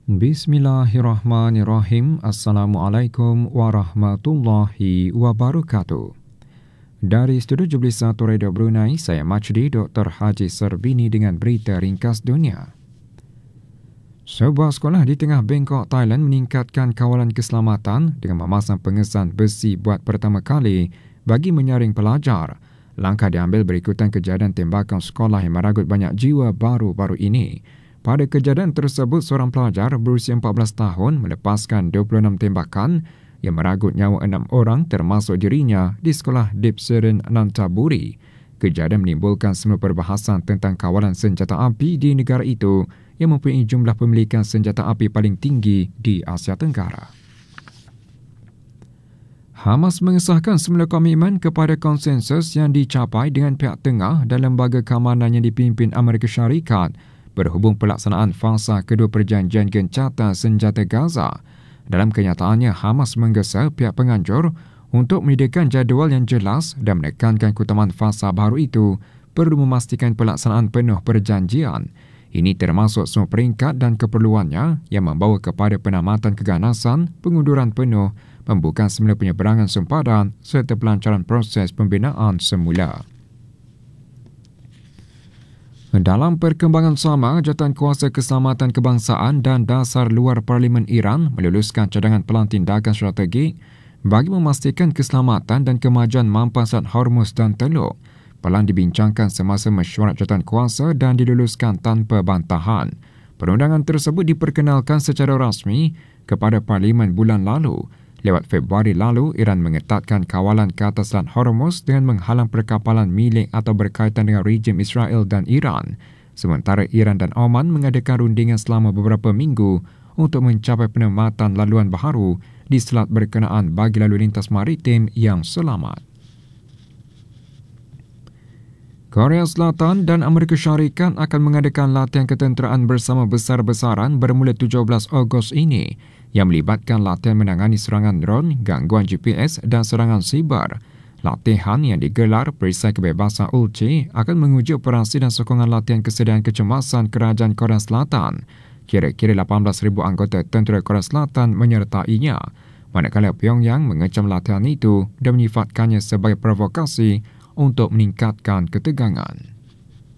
Bismillahirrahmanirrahim. Assalamualaikum warahmatullahi wabarakatuh. Dari Studio Jublis 1 Radio Brunei, saya Majdi Dr. Haji Serbini dengan berita ringkas dunia. Sebuah sekolah di tengah Bangkok, Thailand meningkatkan kawalan keselamatan dengan memasang pengesan besi buat pertama kali bagi menyaring pelajar. Langkah diambil berikutan kejadian tembakan sekolah yang meragut banyak jiwa baru-baru ini. Pada kejadian tersebut, seorang pelajar berusia 14 tahun melepaskan 26 tembakan yang meragut nyawa 6 orang termasuk dirinya di sekolah Dipseren Nantaburi. Kejadian menimbulkan semula perbahasan tentang kawalan senjata api di negara itu yang mempunyai jumlah pemilikan senjata api paling tinggi di Asia Tenggara. Hamas mengesahkan semula komitmen kepada konsensus yang dicapai dengan pihak tengah dan lembaga keamanan yang dipimpin Amerika Syarikat berhubung pelaksanaan fasa kedua perjanjian gencatan senjata Gaza. Dalam kenyataannya, Hamas menggesa pihak penganjur untuk menyediakan jadual yang jelas dan menekankan keutamaan fasa baru itu perlu memastikan pelaksanaan penuh perjanjian. Ini termasuk semua peringkat dan keperluannya yang membawa kepada penamatan keganasan, pengunduran penuh, pembukaan semula penyeberangan sempadan serta pelancaran proses pembinaan semula. Dalam perkembangan sama, Jawatankuasa Keselamatan Kebangsaan dan Dasar Luar Parlimen Iran meluluskan cadangan pelan tindakan strategik bagi memastikan keselamatan dan kemajuan Mampasan Hormuz dan Teluk. Pelan dibincangkan semasa mesyuarat jawatankuasa dan diluluskan tanpa bantahan. Perundangan tersebut diperkenalkan secara rasmi kepada Parlimen bulan lalu. Lewat Februari lalu, Iran mengetatkan kawalan ke atas Selat Hormuz dengan menghalang perkapalan milik atau berkaitan dengan rejim Israel dan Iran. Sementara Iran dan Oman mengadakan rundingan selama beberapa minggu untuk mencapai penempatan laluan baharu di selat berkenaan bagi lalu lintas maritim yang selamat. Korea Selatan dan Amerika Syarikat akan mengadakan latihan ketenteraan bersama besar-besaran bermula 17 Ogos ini yang melibatkan latihan menangani serangan drone, gangguan GPS dan serangan siber. Latihan yang digelar Perisai Kebebasan Ulci akan menguji operasi dan sokongan latihan kesediaan kecemasan kerajaan Korea Selatan. Kira-kira 18,000 anggota tentera Korea Selatan menyertainya, manakala Pyongyang mengecam latihan itu dan menyifatkannya sebagai provokasi untuk meningkatkan ketegangan.